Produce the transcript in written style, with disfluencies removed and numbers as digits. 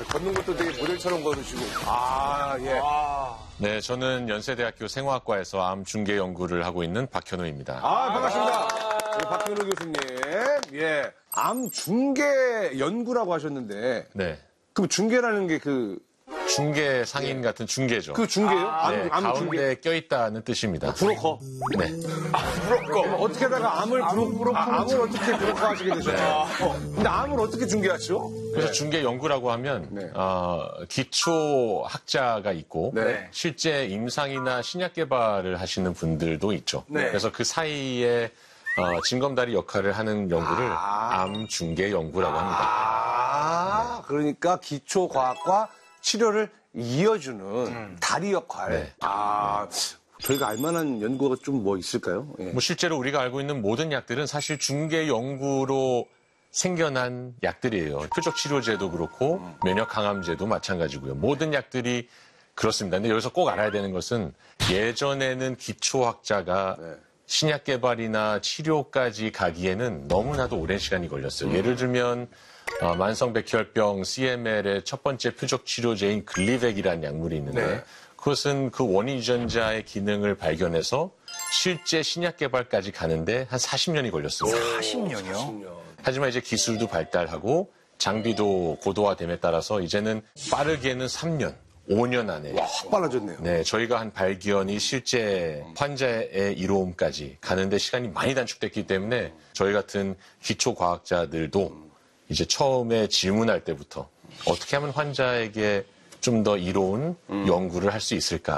걷는 것도 되게 모델처럼 걸으시고. 아, 예. 네, 저는 연세대학교 생화학과에서 암 중계 연구를 하고 있는 박현우입니다. 아, 반갑습니다. 우리 박현우 교수님. 예. 암 중계 연구라고 하셨는데. 네, 그럼 중계라는 게 중계 상인 같은 중계죠. 그 중계요? 네, 암 중계. 가운데 껴있다는 뜻입니다. 브로커. 네, 그럼 어떻게 하다가 암을 암을 어떻게 브로커 하시게 되셨나요? 근데 암을 어떻게 중계하죠? 그래서 중계 연구라고 하면 네. 기초 학자가 있고 네. 실제 임상이나 신약 개발을 하시는 분들도 있죠. 네. 그래서 그 사이에 징검다리 역할을 하는 연구를 암 중계 연구라고 합니다. 그러니까 기초 과학과 치료를 이어주는 다리 역할. 네. 저희가 알만한 연구가 좀 뭐 있을까요? 예. 뭐 실제로 우리가 알고 있는 모든 약들은 사실 중계 연구로 생겨난 약들이에요. 표적 치료제도 그렇고 면역 항암제도 마찬가지고요. 모든 약들이 그렇습니다. 근데 여기서 꼭 알아야 되는 것은 예전에는 기초학자가 신약 개발이나 치료까지 가기에는 너무나도 오랜 시간이 걸렸어요. 예를 들면 만성백혈병 CML의 첫 번째 표적 치료제인 글리백이라는 약물이 있는데 네. 그것은 그 원인 유전자의 기능을 발견해서 실제 신약 개발까지 가는데 한 40년이 걸렸습니다. 40년이요? 하지만 이제 기술도 발달하고 장비도 고도화됨에 따라서 이제는 빠르게는 3년, 5년 안에 확 빨라졌네요. 네, 저희가 한 발견이 실제 환자의 이로움까지 가는데 시간이 많이 단축됐기 때문에 저희 같은 기초 과학자들도 이제 처음에 질문할 때부터 어떻게 하면 환자에게 좀 더 이로운 연구를 할 수 있을까